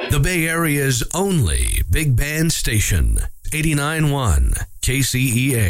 The Bay Area's only big band station, 89.1 KCEA.